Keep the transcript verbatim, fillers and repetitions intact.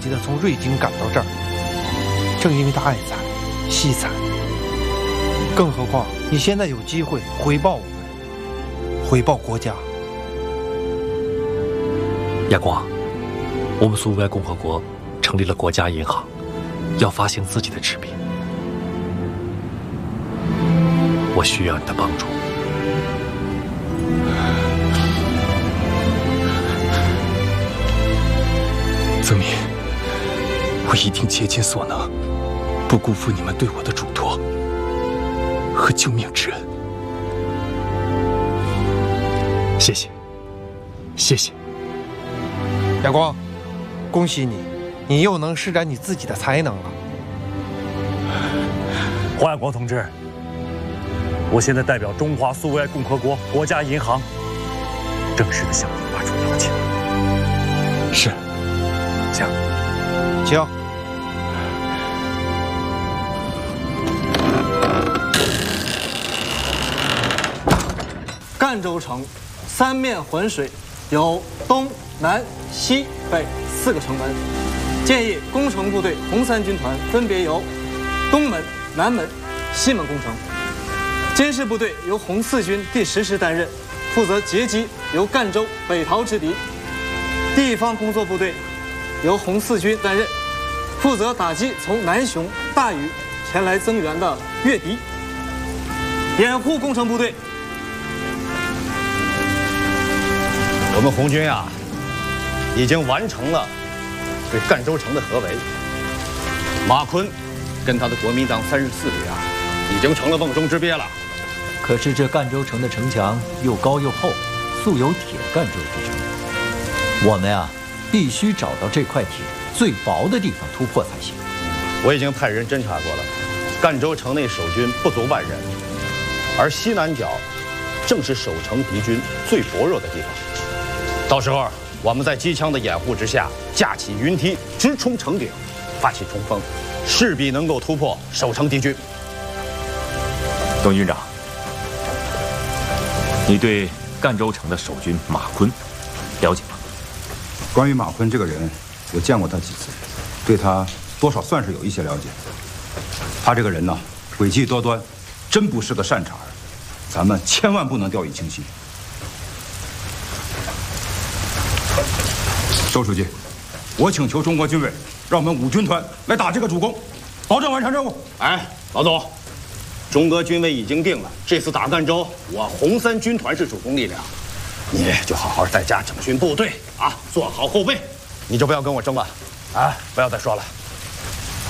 急地从瑞金赶到这儿，正因为他爱财、惜财。更何况你现在有机会回报我们，回报国家。 亚光，我们苏维埃共和国成立了国家银行，要发行自己的纸币。我需要你的帮助。 泽民，我一定竭尽所能，不辜负你们对我的嘱托和救命之恩。谢谢，谢谢。 亚光，恭喜你，你又能施展你自己的才能了。 黄亚国同志，我现在代表中华苏维埃共和国国家银行，正式的向你发出邀请。 是， 请， 请。 赣州城三面环水，有东南西北四个城门，建议攻城部队红三军团分别由东门、南门、西门攻城。监视部队由红四军第十师担任，负责截击由赣州北逃之敌；地方工作部队由红四军担任，负责打击从南雄、大禹前来增援的越敌。掩护攻城部队。 我们红军啊，已经完成了对赣州城的合围。马坤跟他的国民党三十四旅啊，已经成了瓮中之鳖了。 可是这赣州城的城墙又高又厚，素有铁赣州之称。我们啊，必须找到这块铁最薄的地方突破才行。 我已经派人侦查过了，赣州城内守军不足万人，而西南角正是守城敌军最薄弱的地方。到时候我们在机枪的掩护之下，架起云梯直冲城顶，发起冲锋，势必能够突破守城敌军。 董军长，你对赣州城的守军马坤了解吗？ 关于马坤这个人，我见过他几次，对他多少算是有一些了解。他这个人呢，诡计多端，真不是个善茬儿，咱们千万不能掉以轻心。周书记，我请求中国军委让我们五军团来打这个主攻，保证完成任务。 哎，老总，中革军委已经定了，这次打赣州，我红三军团是主攻力量，你就好好在家整训部队啊，做好后备，你就不要跟我争了，啊，不要再说了。